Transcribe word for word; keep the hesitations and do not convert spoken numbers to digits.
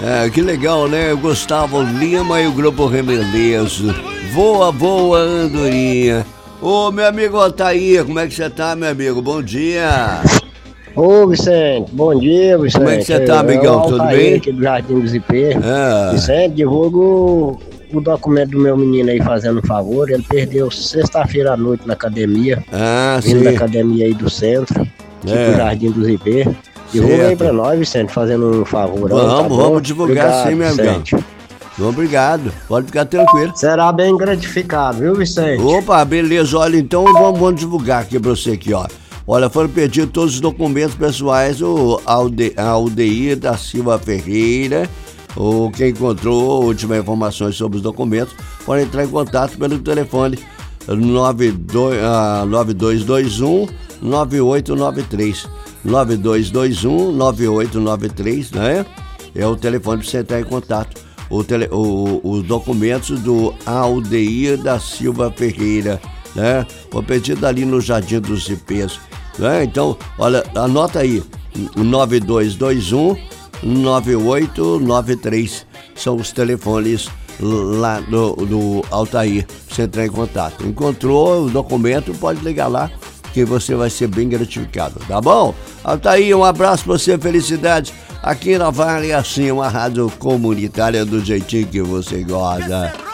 É, que legal, né? Gustavo Lima e o Grupo Remeleza. Voa, voa, andorinha. Ô, meu amigo Altair, como é que você tá, meu amigo? Bom dia. Ô, Vicente, bom dia, Vicente. Como é que você tá, amigão? Tudo bem? Aqui do Jardim dos Ipê. É. Vicente, divulgo o documento do meu menino aí fazendo um favor. Ele perdeu sexta-feira à noite na academia. Ah, vindo sim. da academia aí do centro, aqui É. do Jardim dos Ipê. Divulga aí pra nós, Vicente, fazendo um favor. Vamos, tá bom? vamos divulgar. Obrigado, sim, meu amigão. Vicente. Obrigado, pode ficar tranquilo. Será bem gratificado, viu, Vicente? Opa, beleza, olha, então vamos, vamos divulgar aqui pra você aqui, ó. Olha, foram perdidos todos os documentos pessoais do Alde, Aldeir da Silva Ferreira. O quem encontrou últimas informações sobre os documentos pode entrar em contato pelo telefone nove dois dois um nove oito nove três. nove dois dois um nove oito nove três, né? É o telefone para você entrar em contato. O tele, o, os documentos do Aldeir da Silva Ferreira, né? Foi pedido ali no Jardim dos Ipês, né? Então, olha, anota aí, nove dois dois um nove oito nove três são os telefones lá do, do Altair, pra você entrar em contato. Encontrou o documento, pode ligar lá, que você vai ser bem gratificado, tá bom? Altair, um abraço pra você, felicidades. Aqui na Vale é assim, uma rádio comunitária do jeitinho que você gosta.